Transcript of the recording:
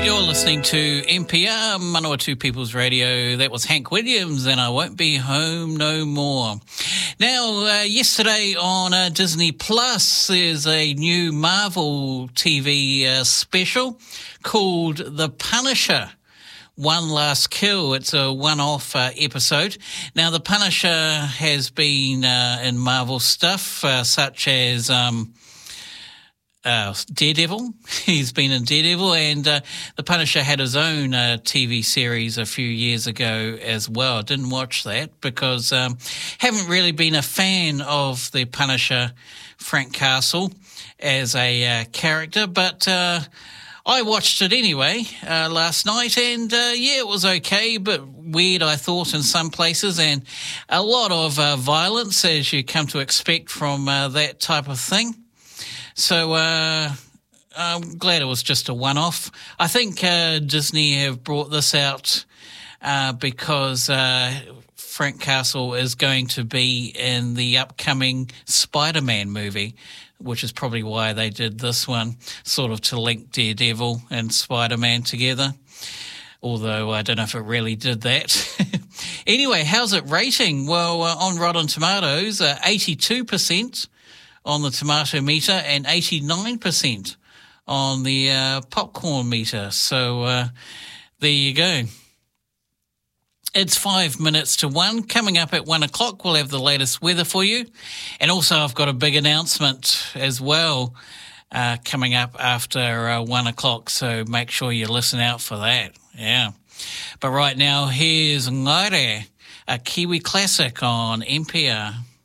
You're listening to NPR, Manawatu People's Radio. That was Hank Williams, and I Won't Be Home No More. Now, yesterday on Disney Plus, there's a new Marvel TV special called The Punisher. One Last Kill. It's a one-off episode. Now, The Punisher has been in Marvel stuff, such as Daredevil. He's been in Daredevil, and The Punisher had his own TV series a few years ago as well. Didn't watch that because haven't really been a fan of The Punisher, Frank Castle, as a character, but I watched it anyway last night, and yeah, it was okay, but weird, I thought, in some places, and a lot of violence, as you come to expect from that type of thing. So I'm glad it was just a one-off. I think Disney have brought this out because Frank Castle is going to be in the upcoming Spider-Man movie, which is probably why they did this one, sort of to link Daredevil and Spider-Man together, although I don't know if it really did that. Anyway, how's it rating? Well, on Rotten Tomatoes, 82% on the tomato meter and 89% on the popcorn meter. So there you go. It's 5 minutes to 1. Coming up at 1 o'clock, we'll have the latest weather for you. And also I've got a big announcement as well coming up after 1 o'clock, so make sure you listen out for that. Yeah. But right now, here's Ngaire, a Kiwi classic on NPR.